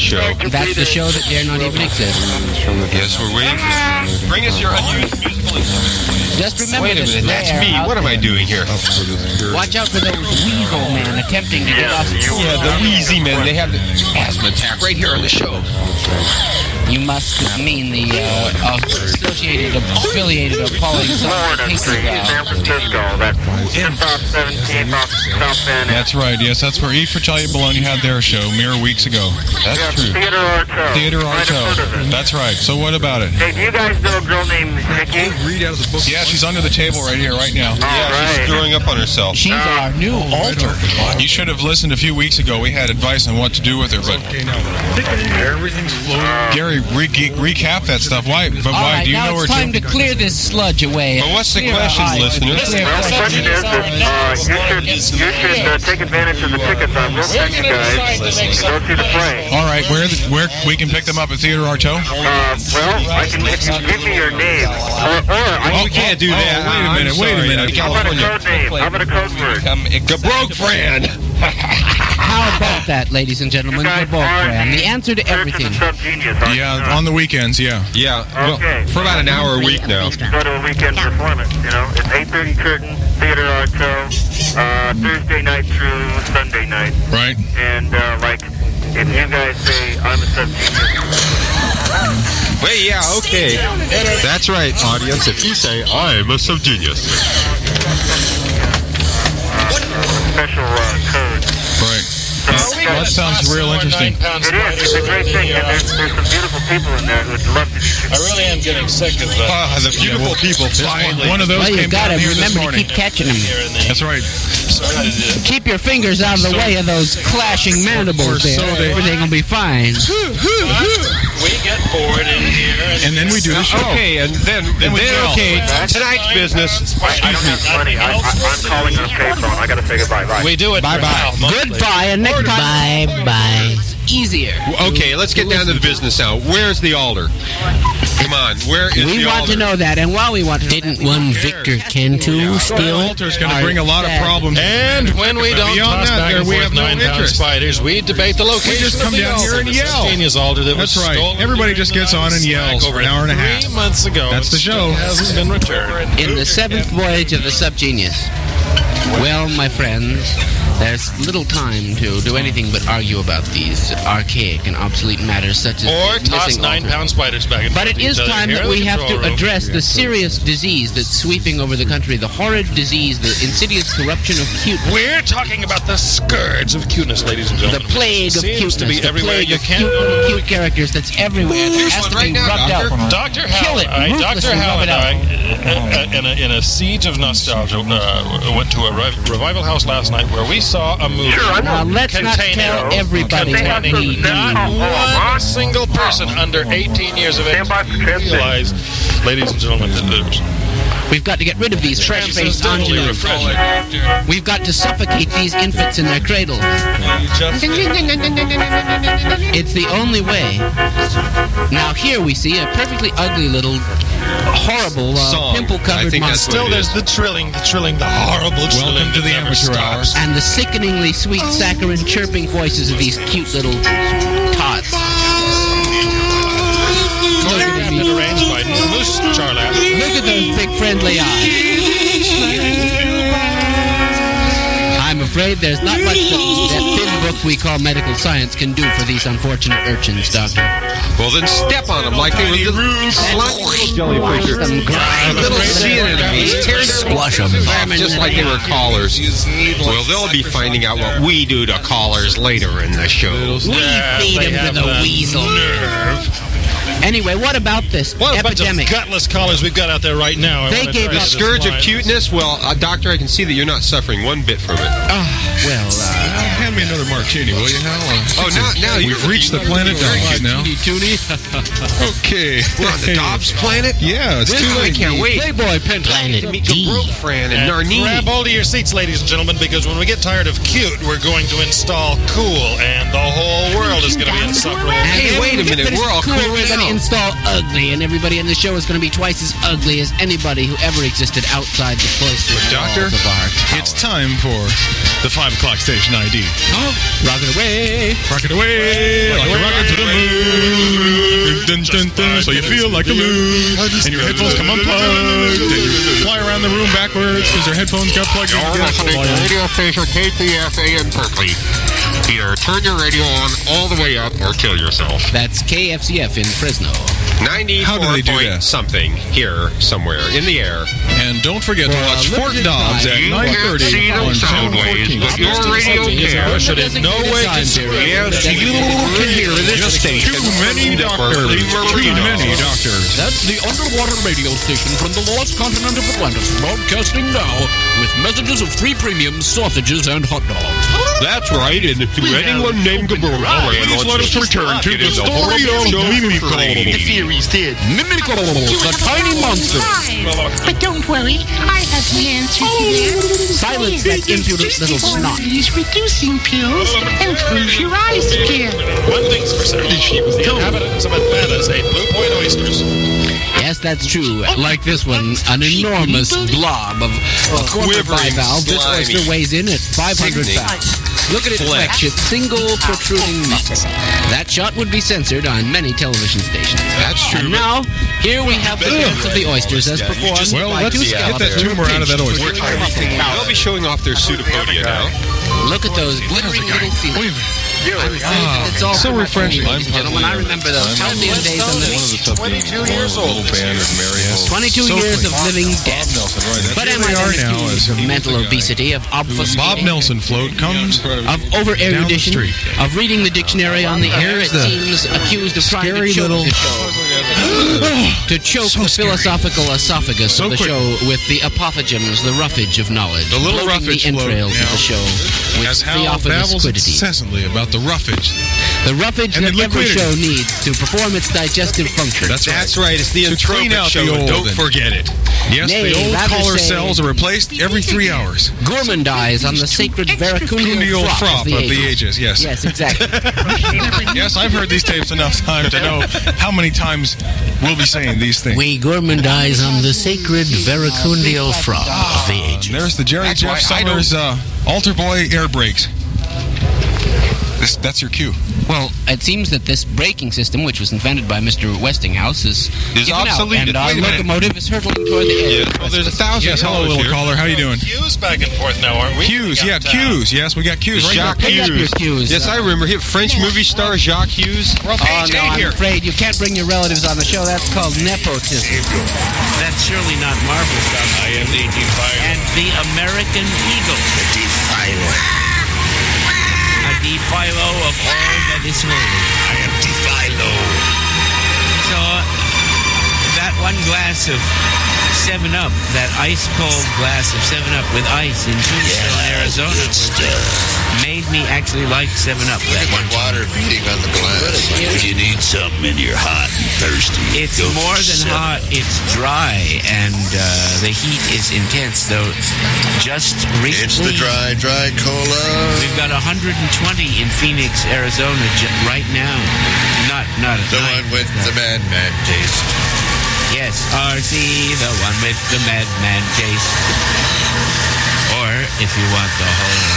show. That's the show that dare not even exist. Yes, we're waiting for... Bring us your unused musical instruments, please. Just remember Wait a this minute, that's me. What am I doing here? Watch out for those weasel men attempting to get off the floor. Yeah, the wheezy men. They have the asthma attack right here on the show. You must mean the affiliated appalling Florida Street, San Francisco. That's just off 17th off South Bend. That's right, yes, that's where E for Charlie Bologna had their show mere weeks ago. That's true. Theater Arto. Theater Arto. That's right. So what about it? Hey, do you guys know a girl named Nikki? Yeah, she's under the table right here, right now. She's throwing up on herself. She's our new altar. You should have listened a few weeks ago. We had advice on what to do with her, but everything's floating. Gary, recap that stuff. Why? But All why? right, Do you now know where it's time to clear this sludge away. But what's the Clear our question, eyes. listeners? Well, the question is, you should take advantage of the tickets on We'll send you guys to go see the play. All right, where we can pick them up at Theater Arto? Well, I can if you give me your name, or we can't do that. Wait a minute. How about a code name? How about a code word? Gebroke Fran. How about that, ladies and gentlemen? You guys Gebroke Fran. The answer to everything. Yeah, on the weekends, yeah. Yeah, well, for about an hour a week now. Go to a weekend performance, you know. It's 8:30 curtain, Theater Arto, Thursday night through Sunday night. Right. And, if you guys say, I'm a subgenius. Wait, yeah, okay. That's right, audience. If you say, I'm a subgenius. Special code. Right. That sounds real interesting. It is. It's a great thing, and there's some beautiful people in there who'd love to meet you. I really am getting sick of that. The beautiful people finally. One of those Well, you came got down to here this remember to morning. keep catching them. That's right. Keep your fingers out of the way of those clashing mandibles there. Everything will be fine. We get bored in here. And then we do the show. Okay, and then okay, tonight's business. I don't have money. I'm calling on a payphone. I got to say goodbye. Bye. We do it. Bye-bye. Goodbye, and next time. Bye-bye. Easier. Okay, let's get down to the business now. Where's the altar? Come on, where is the altar? We want to know that, and while we want to know Didn't that, one Victor Cantu The steal? altar's going to bring a lot of problems. And when we don't Beyond toss that, back and we forth have no 9-pound interest. spiders, we debate the location just come of the down here altar. and The yell. Genius altar that was That's right. stolen Everybody during just the gets on and night yells snack for an hour and a half. 3 months ago. That's the It show. hasn't been returned. in the seventh voyage of the Subgenius. Well, my friends, there's little time to do anything but argue about these archaic and obsolete matters such as Or the toss missing altar. 9-pound spiders back and But forth it to is each other time here that in the we have control to room. address the serious disease that's sweeping over the country, the horrid disease, the insidious corruption of cuteness. We're talking about the scourge of cuteness, ladies and The gentlemen. plague of Seems cuteness, to be the everywhere plague you of can. cute characters that's everywhere. That has to one be right now, rubbed Doctor. out. Dr. Kill Howell, it, Dr. ruthlessly Howell rub and it I, in a siege of nostalgia, went to a revival house last night where we saw a movie. Now, let's not tell everybody what we do. Not one single person under 18 years of age Stand by for transit. realized, ladies and gentlemen, that We've got to get rid of these fresh-faced transcendentally ingenues. refreshing. We've got to suffocate these infants in their cradles. It's the only way. Now here we see a perfectly ugly little, horrible, Song. I pimple-covered think that's monster. Still, there's the trilling, the horrible trilling. Welcome to that the never amateur hour. stops. And the sickeningly sweet, saccharine, chirping voices of these cute little tots. Look at Been these- arranged by Moose Charlat. Look at those big friendly eyes. I'm afraid there's not much that thin book we call medical science can do for these unfortunate urchins, Doctor. Well, then step on them like they were little slimy little jellyfish. Them grind. Little sea anemones. Tear them Squash them. off just like they were collars. Well, they'll be finding out what we do to collars later in the show. We feed him to the weasel. Anyway, what about this What a bunch of epidemic? gutless collars we've got out there right now. I They wanna gave try The us this scourge of line. cuteness? Well, doctor, I can see that you're not suffering one bit from it. Hand me another martini, will you, Hal? Oh, now We've reached the planet Donkey now. Okay. We're on the Dobbs planet? Yeah, it's too I late. can't wait. Playboy Penthouse. Planet Meet D. Gebroke Fran and And Narnini. grab hold of your seats, ladies and gentlemen, because when we get tired of cute, we're going to install cool, and the whole world is going to be insufferable. Hey, wait a minute. We're all cool We're going to now. install ugly, and everybody in the show is going to be twice as ugly as anybody who ever existed outside the cloisters Doctor, walls of our tower. it's time for the 5 o'clock station ID. Rock it away. Rock it away like a rocket to the dun, dun, dun, so you feel like a mood. And your headphones come unplugged. And you fly around the room backwards because your headphones got plugged in. You're listening to radio station KCFA in Berkeley. Either turn your radio on all the way up or kill yourself. That's KFCF in Fresno. 94 How do they do point that? something here somewhere in the air. And don't forget to watch Fort limited Dobbs time. at You can't 9:30 see on those sound Channel waves, 14. but your radio can. Should in no way Yes, you can hear this station. Too many doctors. Too many doctors. That's the underwater radio station from the lost continent of Atlantis, broadcasting now with messages of 3 premium sausages and hot dogs. That's right, and to anyone named Gabriel Please let us return to the story of Mimico. Mimico, the tiny monster. But don't worry, I have the answer to that. Silence that impudent little snot. These reducing pills and close your eyes again. One thing's for certain. The inhabitants of Atlantis ate Blue Point oysters. Yes, that's true. Like this one, an enormous blob of a quarter quivering, bivalve. This slimy, oyster weighs in at 500 sickening pounds. Look at its flesh. flesh, its single protruding muscle. That shot would be censored on many television stations. That's true. And now, here we have the dance of the oysters as performed Well, by let's two get that skeletons. tumor out of that oyster. They'll be showing off their pseudopodia now. Look at those glittering little feet. It's all so refreshing. Ladies and gentlemen, I remember those halcyon days on the beach. 22 years old. 22 years of living dead. But am I are then now accused as of mental obesity, of Bob obfuscating, Nelson float comes of over-erudition, Down the street. of reading the dictionary on the air? It Here's the seems accused of trying to scary choke little- the show. To choke So the scary. philosophical esophagus So of the quick. show with the apophthegms, the roughage of knowledge. The little bloating roughage the entrails float of the show with as Hal theophagous babbles quiddity. incessantly about the roughage. The roughage and that the every liquidity. show needs to perform its digestive function. That's right. It's the To clean entropic out show. the and old don't and- forget it. Yes, Nay, the old rather collar say- cells are replaced every 3 hours. Gourmandize on the sacred Cundial veracundial frop of the ages. yes. Yes, exactly. Yes, I've heard these tapes enough times to know how many times we'll be saying these things. We gourmandize on the sacred veracundial frog of the And ages. there's the Jerry That's Jeff why I Summers Altar Boy air brakes. That's your cue. Well, it seems that this braking system, which was invented by Mr. Westinghouse, is given out, obsoleted. and our Wait a minute. locomotive is hurtling toward the air. Yeah, well, there's 1,000 Yes, hello, dollars little here. caller. How you doing? Cues back and forth now, aren't we? Cues, yeah, cues. Yes, we got cues right here. Jacques Pick up your Hughes. cues. Yes, I remember him. French movie star Jacques Hughes. Oh, no, I'm afraid you can't bring your relatives on the show. That's called nepotism. That's surely not Marvel stuff. I am the defiler. And the American Eagle. A defilo of all that is holy. I am defilo. So, that one glass of 7-Up, that ice-cold glass of 7-Up with ice in Tombstone, Arizona, made me actually like 7-Up that one time. Water beating on the glass. If you need something and you're hot and thirsty, It's go more for than 7-Up. hot, it's dry, and the heat is intense, though. Just recently, It's the dry cola. we've got 120 in Phoenix, Arizona, right now. Not at The night. one with the Madman taste. Yes, RC, the one with the madman taste. Or, if you want the whole